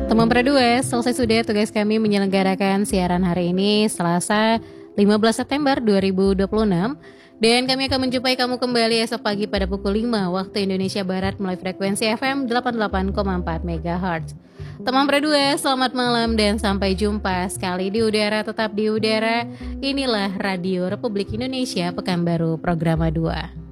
Teman Perdua, selesai sudah tugas kami menyelenggarakan siaran hari ini Selasa 15 September 2026 dan kami akan menjumpai kamu kembali esok pagi pada pukul 5 waktu Indonesia Barat melalui frekuensi FM 88,4 MHz. Teman Perdua, selamat malam dan sampai jumpa sekali di udara, tetap di udara. Inilah Radio Republik Indonesia Pekanbaru Programa 2.